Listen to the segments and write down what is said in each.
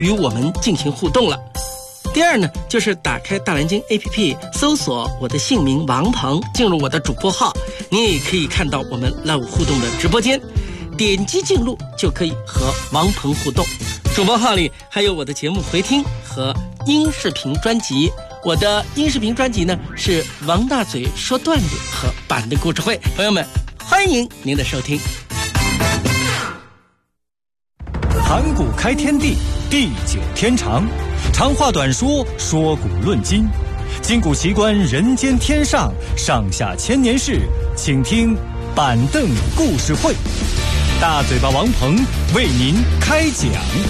与我们进行互动了。第二呢，就是打开大蓝鲸 APP， 搜索我的姓名王鹏，进入我的主播号，你也可以看到我们 Live 互动的直播间，点击进入就可以和王鹏互动。主播号里还有我的节目回听和音视频专辑，我的音视频专辑呢是王大嘴说段子和版的故事会，朋友们欢迎您的收听。 盘古开天地，地久天长，长话短说，说古论今，今古奇观人间天上，上下千年事，请听板凳故事会。大嘴巴王鹏为您开讲。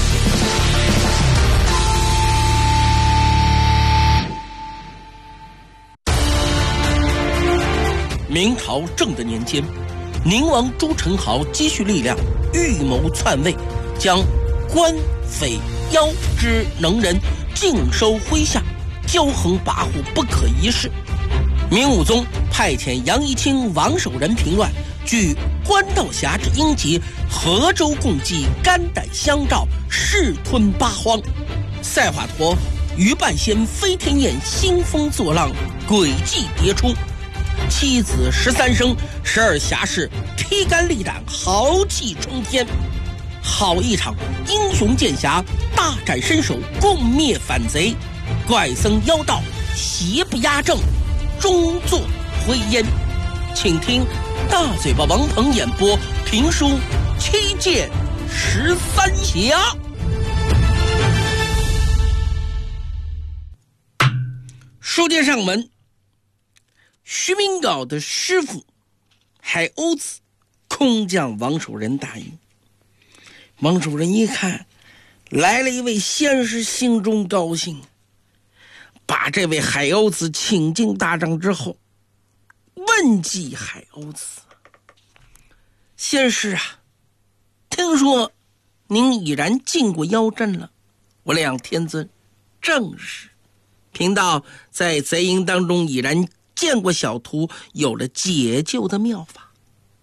明朝正的年间，宁王朱宸濠积蓄力量，预谋篡位，将官匪妖之能人尽收麾下，骄横跋扈，不可一世。明武宗派遣杨仪清、王守仁平乱，据官道峡之阴极，河州共济，肝胆相照，势吞八荒。赛华佗、于半仙、飞天雁兴风作浪，诡计迭出。妻子13生，12侠士披肝沥胆，豪气冲天。好一场英雄剑侠大展身手，共灭反贼。怪僧妖道邪不压正，终作灰烟。请听大嘴巴王鹏演播评书《七剑13侠》。书接上文，徐明镐的师傅海鸥子空降王守仁大营。王守仁一看来了一位仙师，心中高兴，把这位海鸥子请进大帐之后，问计海鸥子：仙师啊，听说您已然进过妖阵了，我两天尊正是。贫道在贼营当中已然见过小徒有了解救的妙法。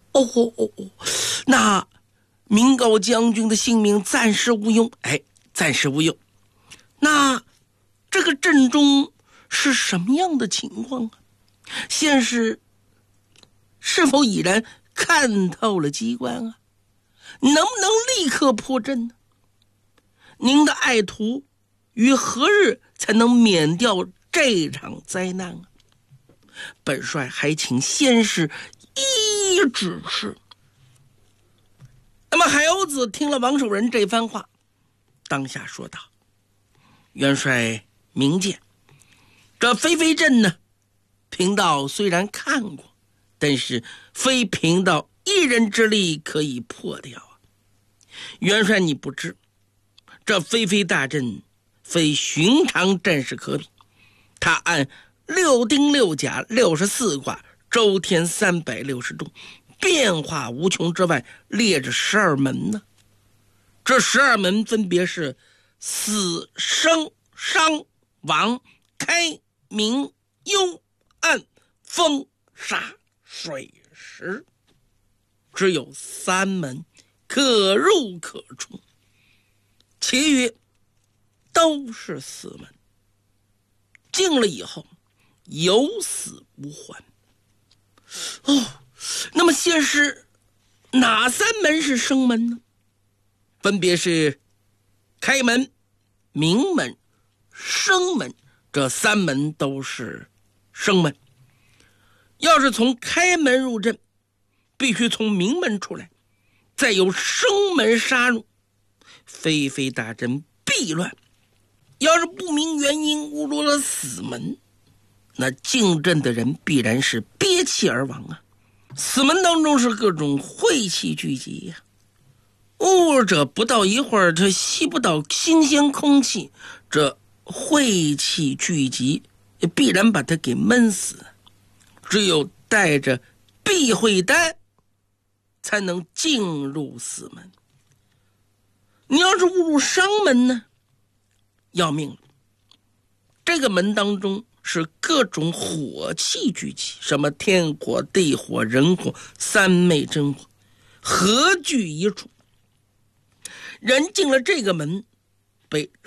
那明镐将军的性命暂时无忧。暂时无忧。那这个阵中是什么样的情况啊？仙师是否已然看透了机关啊？能不能立刻破阵呢？您的爱徒于何日才能免掉这场灾难啊？本帅还请仙师一指示。那么海鸥子听了王守仁这番话，当下说道：元帅明鉴，这飞飞阵呢，贫道虽然看过，但是非贫道一人之力可以破掉啊。元帅你不知，这飞飞大阵非寻常阵势可比，他按6丁6甲64卦，周天360度，变化无穷之外，列着12门呢。这12门分别是死生伤亡开明幽暗风沙水石，只有3门可入可出，其余都是死门，进了以后有死无还。那么仙师哪3门是生门呢？分别是开门、明门、生门，这3门都是生门。要是从开门入阵，必须从明门出来，再由生门杀入，飞飞大阵必乱。要是不明原因误入了死门，那进阵的人必然是憋气而亡啊。死门当中是各种晦气聚集呀，误入者不到一会儿，他吸不到新鲜空气，这晦气聚集必然把他给闷死。只有带着避讳单才能进入死门。你要是误入伤门呢，要命了。这个门当中是各种火气聚集，什么天火、地火、人火、三昧真火，合聚一处。人进了这个门， 被